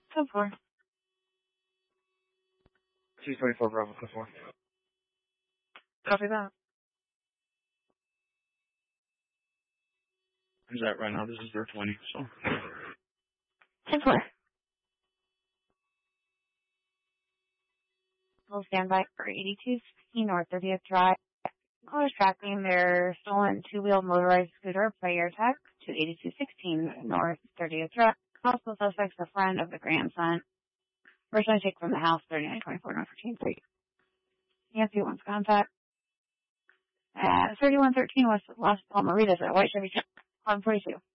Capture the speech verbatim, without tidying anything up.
ten four. two twenty-four Bravo, ten four. Copy that. Who's that right now? This is their twenty, so. ten four. We'll stand by for eighty-two sixteen North thirtieth Drive. Callers tracking their stolen two-wheeled motorized scooter by air tag to eighty-two sixteen North thirtieth Drive. Possible suspects a friend of the grandson. Originally taken from the house, thirty-nine twenty-four North fourteenth Street. Nancy wants contact at thirty-one thirteen West Las Palmaritas at White Chevy one forty-two.